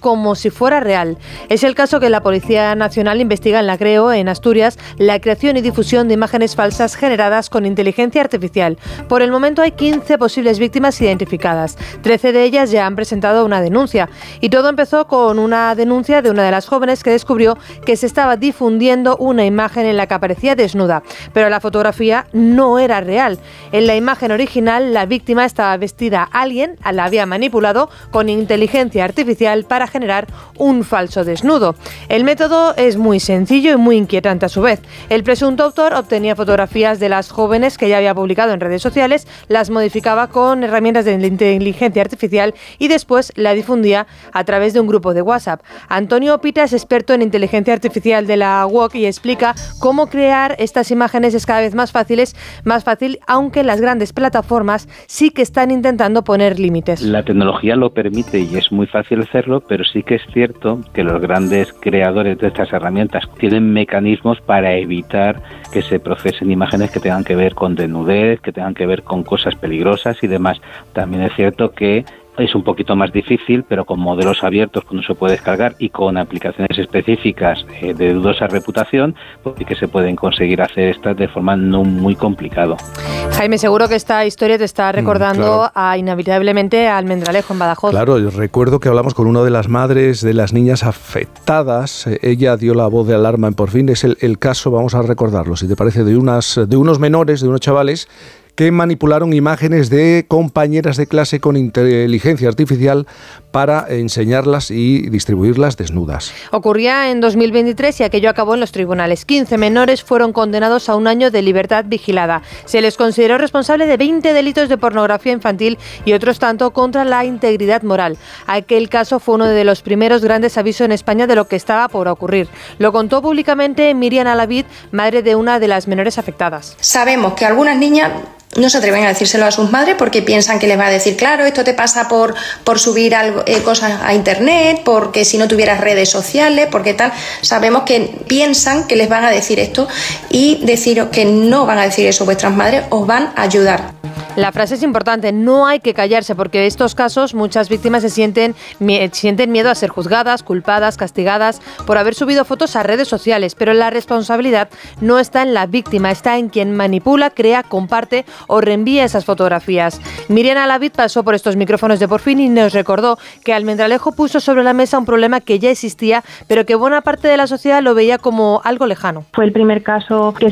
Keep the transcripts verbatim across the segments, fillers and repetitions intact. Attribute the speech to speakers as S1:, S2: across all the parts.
S1: como si fuera real. Es el caso que la Policía Nacional investiga en la Creo, en Asturias, la creación y difusión de imágenes falsas generadas con inteligencia artificial. Por el momento hay quince posibles víctimas identificadas. trece de ellas ya han presentado una denuncia. Y todo empezó con una denuncia de una de las jóvenes que descubrió que se estaba difundiendo una imagen en la que aparecía desnuda. Pero la fotografía no era real. En la imagen original, la víctima estaba vestida. Alguien la había manipulado con inteligencia artificial para generar un falso desnudo. El método es muy sencillo y muy inquietante a su vez. El presunto autor obtenía fotografías de las jóvenes que ya había publicado en redes sociales, las modificaba con herramientas de inteligencia artificial y después la difundía a través de un grupo de WhatsApp. Antonio Pita es experto en inteligencia artificial de la U O C y explica cómo crear estas imágenes es cada vez más fáciles, más fácil, aunque las grandes plataformas sí que están intentando poner límites.
S2: La tecnología lo permite y es muy fácil hacerlo, pero sí que es cierto que los grandes creadores de estas herramientas tienen mecanismos para evitar que se procesen imágenes que tengan que ver con desnudez, que tengan que ver con cosas peligrosas y demás. También es cierto que es un poquito más difícil, pero con modelos abiertos que uno se puede descargar y con aplicaciones específicas eh, de dudosa reputación, pues sí que se pueden conseguir hacer estas de forma no muy complicado.
S1: Jaime, seguro que esta historia te está recordando mm, claro. a, inevitablemente a Almendralejo en Badajoz.
S3: Claro, yo recuerdo que hablamos con una de las madres de las niñas afectadas. Ella dio la voz de alarma en Por Fin. Es el, el caso, vamos a recordarlo, si te parece, de, unas, de unos menores, de unos chavales que manipularon imágenes de compañeras de clase con inteligencia artificial para enseñarlas y distribuirlas desnudas.
S1: Ocurría en dos mil veintitrés y aquello acabó en los tribunales. quince menores fueron condenados a un año de libertad vigilada. Se les consideró responsable de veinte delitos de pornografía infantil y otros tanto contra la integridad moral. Aquel caso fue uno de los primeros grandes avisos en España de lo que estaba por ocurrir. Lo contó públicamente Miriam Alavid, madre de una de las menores afectadas.
S4: Sabemos que algunas niñas no se atreven a decírselo a sus madres porque piensan que les va a decir, claro, esto te pasa por, por subir algo, eh, cosas a internet, porque si no tuvieras redes sociales, porque tal. Sabemos que piensan que les van a decir esto y deciros que no van a decir eso vuestras madres, os van a ayudar.
S1: La frase es importante, no hay que callarse, porque en estos casos muchas víctimas se sienten, mie- sienten miedo a ser juzgadas, culpadas, castigadas por haber subido fotos a redes sociales, pero la responsabilidad no está en la víctima, está en quien manipula, crea, comparte o reenvía esas fotografías. Miriam Alavid pasó por estos micrófonos de Por Fin y nos recordó que Almendralejo puso sobre la mesa un problema que ya existía, pero que buena parte de la sociedad lo veía como algo lejano.
S5: Fue el primer caso que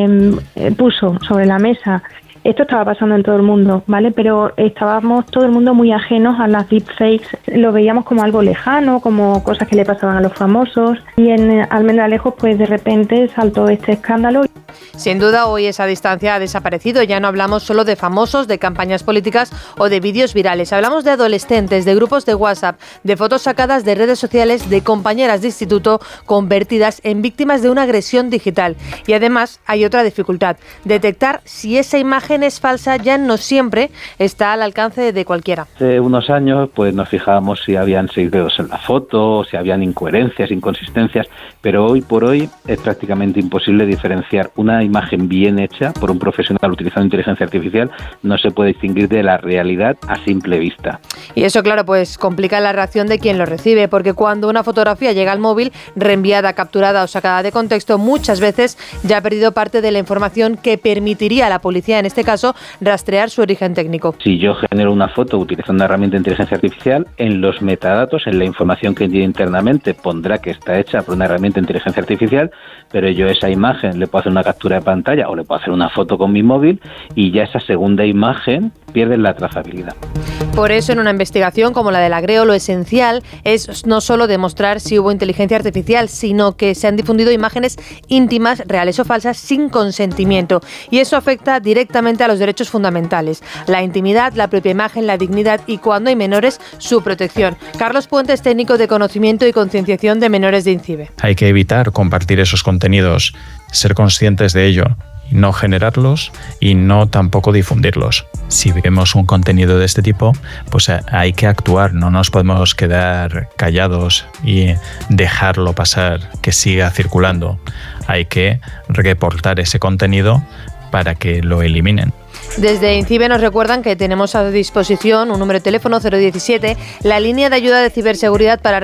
S5: se puso sobre la mesa. Esto estaba pasando en todo el mundo, ¿vale? Pero estábamos todo el mundo muy ajenos a las deepfakes. Lo veíamos como algo lejano, como cosas que le pasaban a los famosos. Y en Almendralejo, pues de repente saltó este escándalo.
S1: Sin duda, hoy esa distancia ha desaparecido. Ya no hablamos solo de famosos, de campañas políticas o de vídeos virales. Hablamos de adolescentes, de grupos de WhatsApp, de fotos sacadas de redes sociales, de compañeras de instituto convertidas en víctimas de una agresión digital. Y además hay otra dificultad: detectar si esa imagen es falsa ya no siempre está al alcance de cualquiera.
S2: Hace unos años pues nos fijábamos si habían seis dedos en la foto, si habían incoherencias, inconsistencias, pero hoy por hoy es prácticamente imposible diferenciar una imagen bien hecha por un profesional utilizando inteligencia artificial. No se puede distinguir de la realidad a simple vista.
S1: Y eso, claro, pues complica la reacción de quien lo recibe, porque cuando una fotografía llega al móvil, reenviada, capturada o sacada de contexto, muchas veces ya ha perdido parte de la información que permitiría a la policía, en este caso, rastrear su origen técnico.
S2: Si yo genero una foto utilizando una herramienta de inteligencia artificial, en los metadatos, en la información que tiene internamente, pondrá que está hecha por una herramienta de inteligencia artificial, pero yo esa imagen le puedo hacer una captura de pantalla o le puedo hacer una foto con mi móvil y ya esa segunda imagen pierde la trazabilidad.
S1: Por eso, en una investigación como la de la Creo, lo esencial es no solo demostrar si hubo inteligencia artificial, sino que se han difundido imágenes íntimas, reales o falsas, sin consentimiento. Y eso afecta directamente a los derechos fundamentales: la intimidad, la propia imagen, la dignidad y, cuando hay menores, su protección. Carlos Puentes, técnico de conocimiento y concienciación de menores de INCIBE.
S6: Hay que evitar compartir esos contenidos, ser conscientes de ello, no generarlos y no tampoco difundirlos. Si vemos un contenido de este tipo, pues hay que actuar, no nos podemos quedar callados y dejarlo pasar, que siga circulando. Hay que reportar ese contenido para que lo eliminen.
S1: Desde INCIBE nos recuerdan que tenemos a disposición un número de teléfono cero diecisiete, la línea de ayuda de ciberseguridad para